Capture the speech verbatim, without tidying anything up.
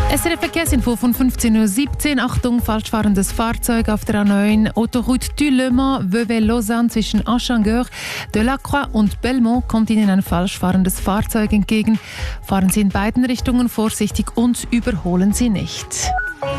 S R F-Verkehrsinfo von fünfzehn Uhr siebzehn. Achtung, falsch fahrendes Fahrzeug auf der A neun. Autoroute du Le Mans, Vevey-Lausanne zwischen Aschangueur, Delacroix und Belmont kommt Ihnen ein falsch fahrendes Fahrzeug entgegen. Fahren Sie in beiden Richtungen vorsichtig und überholen Sie nicht.